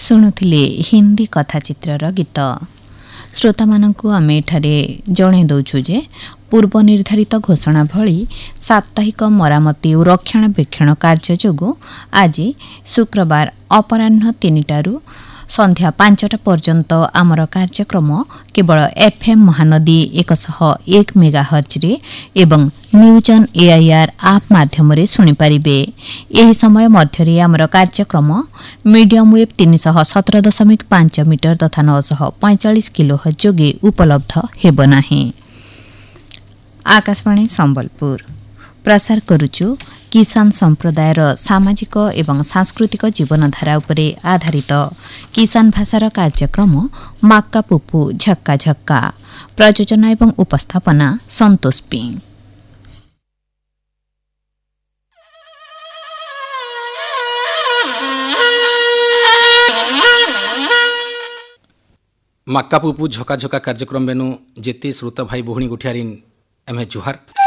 ଶୁଣୁଥିଲେ ହିନ୍ଦୀ କଥାଚିତ୍ରର ଗୀତ। ଶ୍ରୋତାମାନଙ୍କୁ ଆମେ ଏଠାରେ ଜଣାଇ ଦେଉଛୁ ଯେ ପୂର୍ବ ନିର୍ଦ୍ଧାରିତ ଘୋଷଣା ଭଳି ସାପ୍ତାହିକ ମରାମତି ଓ ରକ୍ଷଣାବେକ୍ଷଣ କାର୍ଯ୍ୟ ଯୋଗୁଁ ଆଜି ଶୁକ୍ରବାର ଅପରାହ୍ନ 3ଟାରୁ ସନ୍ଧ୍ୟା 5ଟା ପର୍ଯ୍ୟନ୍ତ ଆମର କାର୍ଯ୍ୟକ୍ରମ କେବଳ FM ମହାନଦୀ 101 ମେଗାହର୍ଜରେ ଏବଂ ନ୍ୟୁଜ୍ ଅନ୍ AIR ଆପ୍ ମାଧ୍ୟମରେ ଶୁଣିପାରିବେ। ଏହି ସମୟ ମଧ୍ୟରେ ଆମର କାର୍ଯ୍ୟକ୍ରମ ମିଡିୟମ୍ ୱେଭ୍ 317.5 ମିଟର ତଥା 945 କିଲୋହର୍ଜ ଯୋଗେ ଉପଲବ୍ଧ ହେବ ନାହିଁ। ଆକାଶବାଣୀ ସମ୍ବଲପୁର ପ୍ରସାର କରୁଛୁ କିଷାନ ସମ୍ପ୍ରଦାୟର ସାମାଜିକ ଏବଂ ସାଂସ୍କୃତିକ ଜୀବନଧାରା ଉପରେ ଆଧାରିତ କିଷାନ ଭାଷାର କାର୍ଯ୍ୟକ୍ରମ ମାକ୍କା ପୁପୁ ଝକ୍କା ଝକ୍କା। ପ୍ରଯୋଜନା ଏବଂ ଉପସ୍ଥାପନା ସନ୍ତୋଷ ପିଂ। ମାକ୍କା ପୁପୁ ଝକା ଝକା କାର୍ଯ୍ୟକ୍ରମ ବେନୁ ଯେତେ ଶ୍ରୋତା ଭାଇ ଭଉଣୀ ଗୋଠିଆରିନ୍ ଏମେ ଜୁହାର।